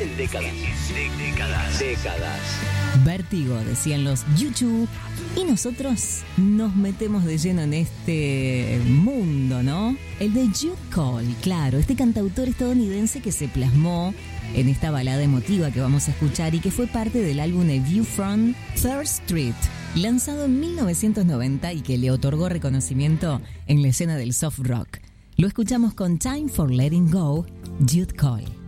dicen décadas. Décadas. Vértigo, decían los YouTube. Y nosotros nos metemos de lleno en este mundo, ¿no? El de Jude Cole, claro, este cantautor estadounidense que se plasmó en esta balada emotiva que vamos a escuchar y que fue parte del álbum A View from Third Street, lanzado en 1990 y que le otorgó reconocimiento en la escena del soft rock. Lo escuchamos con Time for Letting Go, Jude Cole.